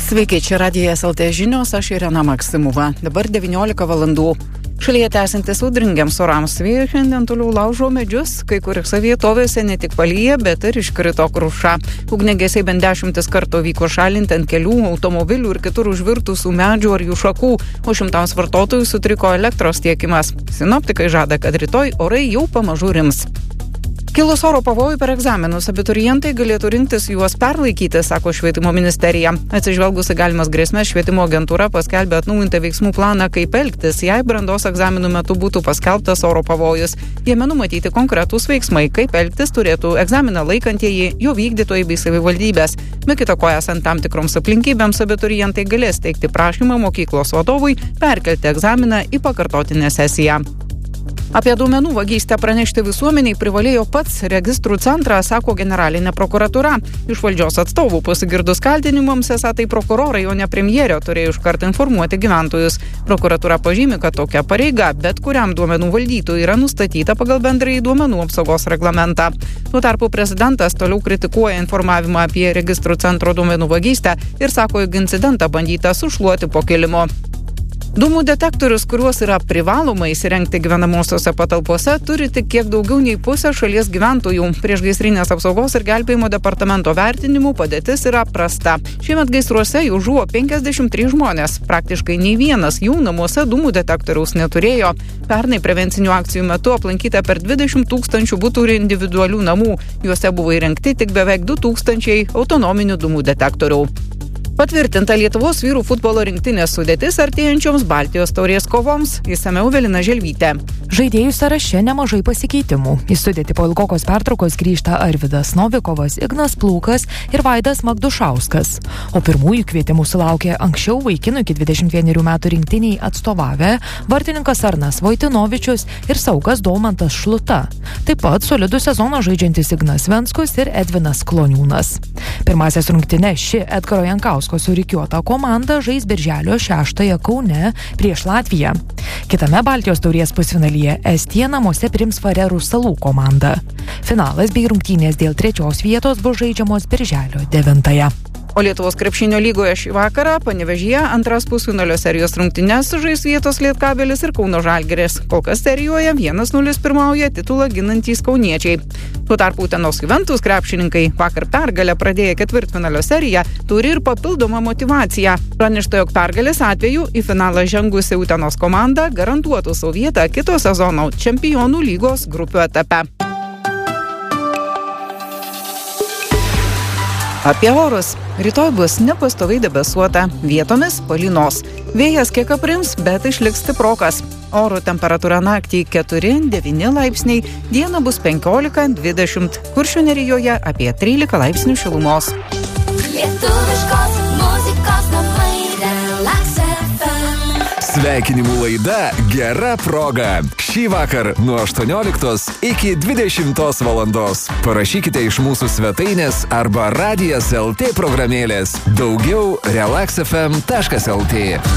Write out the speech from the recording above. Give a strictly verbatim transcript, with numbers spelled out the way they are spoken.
Sveiki, čia Radijas L T žinios, aš Irena Maksimova. Dabar devyniolika valandų. Šalyje tęsiantis audringiams orams vėjai šiandien toliau laužo medžius, kai kuriuose vietovėse ne tik palyja, bet ir iškrito kruša. Ugniagesiai bent dešimtis kartų vyko šalinti ant kelių, automobilių ir kitur užvirtusių medžių ar jų šakų, o šimtams vartotojų sutriko elektros tiekimas. Sinoptikai žada, kad rytoj orai jau pamažu rims. Kilus oro pavojui per egzaminus, abiturientai galėtų rinktis juos perlaikyti, sako Švietimo ministerija. Atsižvelgusi galimas grėsmės, Švietimo agentūra paskelbė atnaujintą veiksmų planą, kaip elgtis, jei brandos egzaminų metu būtų paskelbtas oro pavojus. Jame numatyti konkretūs veiksmai, kaip elgtis turėtų egzaminą laikantieji, jo vykdytojai bei savivaldybės. Be kita ko, esant tam tikroms aplinkybėms, abiturientai galės teikti prašymą mokyklos vadovui perkelti egzaminą į pakartotinę sesiją. Apie duomenų vagystę pranešti visuomeniai privalėjo pats registrų centrą, sako generalinė prokuratūra. Iš valdžios atstovų pasigirdus kaltinimams, esą tai prokurorai, o ne premjerė turėjo iškart informuoti gyventojus. Prokuratūra pažymi, kad tokia pareiga bet kuriam duomenų valdytojui yra nustatyta pagal bendrąjį duomenų apsaugos reglamentą. Tuo tarpu prezidentas toliau kritikuoja informavimą apie registrų centro duomenų vagystę ir sako, jog incidentą bandyta sušluoti po kilimo. Dūmų detektorius, kuriuos yra privaloma įsirengti gyvenamosiose patalpose, turi tik kiek daugiau nei pusę šalies gyventojų. Priešgaisrinės apsaugos ir gelbėjimo departamento vertinimų padėtis yra prasta. Šiemet gaisruose jau žuvo penkiasdešimt trys žmonės. Praktiškai nei vienas jų namuose dūmų detektoriaus neturėjo. Pernai prevencinių akcijų metu aplankyta per dvidešimt tūkstančių butų ir individualių namų. Juose buvo įrengti tik beveik du tūkstančiai autonominių dūmų detektorių. Patvirtinta Lietuvos vyrų futbolo rinktinės sudėtis artėjančioms Baltijos taurės kovoms, išsamiau Evelina Želvytė. Žaidėjų sąraše nemažai pasikeitimų. Į sudėtį po ilgokos pertraukos grįžta Arvydas Novikovas, Ignas Plūkas ir Vaidas Magdušauskas. O pirmųjų kvietimų sulaukė anksčiau vaikinų iki dvidešimt vienerių metų rinktiniai atstovavę vartininkas Arnas Vojtinovičius ir saugas Daumantas Šluta. Taip pat solidų sezoną žaidžiantis Ignas Venskus ir Edvinas Kloniūnas. Pirmasias rungtynes ši Edgaro Jankausko surikiuota komanda žais birželio šeštąją Kaune prieš Latviją. Kitame Baltijos taurės pusfinalyje Estija namuose priims Farerų salų komandą. Finalas bei rungtynės dėl trečios vietos bus žaidžiamos birželio devintąją. O Lietuvos krepšinio lygoje šį vakarą Panevėžyje antras pusfinalio serijos rungtynes žais Vietos Lietkabelis ir Kauno Žalgiris. Kol kas serijoje vienas nulis pirmauja titulą ginantys kauniečiai. Tuo tarpu Utenos Juventus krepšininkai vakar pergalę pradėję ketvirtfinalio seriją turi ir papildomą motyvaciją. Pranešta, jog pergalės atveju į finalą žengusi Utenos komanda garantuotų savo vietą kito sezono Čempionų lygos grupių etape. Apie orus. Rytoj bus nepastoviai debesuota, vietomis palynos. Vėjas kiek aprims, bet išliks stiprokas. Oro temperatūra naktį keturi devyni laipsniai, dieną bus penkiolika dvidešimt, Kuršių nerijoje apie trylika laipsnių šilumos. Lietuviškos muzikos namai Relax F M. Sveikinimų laida Gera proga. Šį vakar nuo aštuonioliktos iki dvidešimtos valandos. Parašykite iš mūsų svetainės arba Radijas L T programėlės. Daugiau relax f m taškas l t.